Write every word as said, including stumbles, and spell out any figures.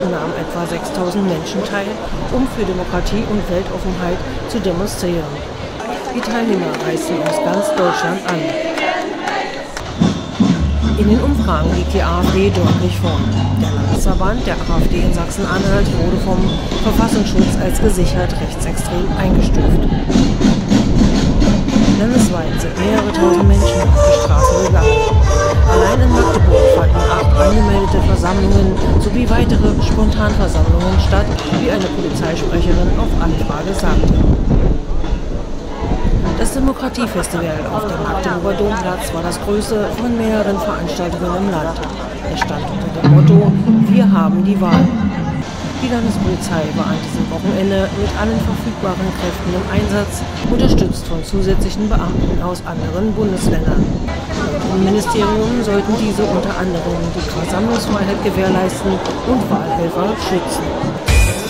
nahmen etwa sechstausend Menschen teil, um für Demokratie und Weltoffenheit zu demonstrieren. Die Teilnehmer reisten aus ganz Deutschland an. In den Umfragen liegt die AfD deutlich vorn. Der Landesverband der AfD in Sachsen-Anhalt wurde vom Verfassungsschutz als gesichert rechtsextrem eingestuft. Landesweit sind mehrere tausend Menschen auf die Straße gegangen. Allein in Magdeburg fanden acht angemeldete Versammlungen sowie weitere Spontanversammlungen statt, wie eine Polizeisprecherin auf Anfrage sagte. Das Demokratiefestival auf dem Magdeburger Domplatz war das größte von mehreren Veranstaltungen im Land. Es stand unter dem Motto: Wir haben die Wahl. Die Landespolizei war an diesem Wochenende mit allen verfügbaren Kräften im Einsatz, unterstützt von zusätzlichen Beamten aus anderen Bundesländern. Im Ministerium sollten diese unter anderem die Versammlungsfreiheit gewährleisten und Wahlhelfer schützen.